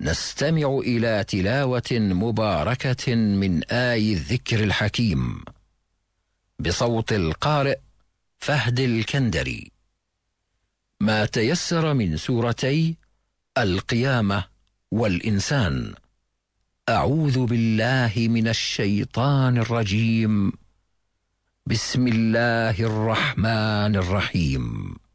نستمع إلى تلاوة مباركة من آي الذكر الحكيم بصوت القارئ فهد الكندري، ما تيسر من سورتي القيامة والإنسان. أعوذ بالله من الشيطان الرجيم. بسم الله الرحمن الرحيم.